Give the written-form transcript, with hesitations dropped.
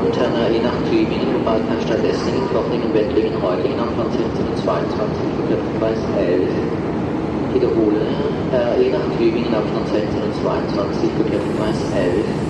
und Herrn RE nach Tübingen, Globalkernstadt Esslingen, Flottingen, Wettlingen, Reutlingen am Plan 16 und 22 für Köpfenkreis 11. Wiederhole, RE nach Tübingen am Plan 16 und 22 für Köpfenkreis 11.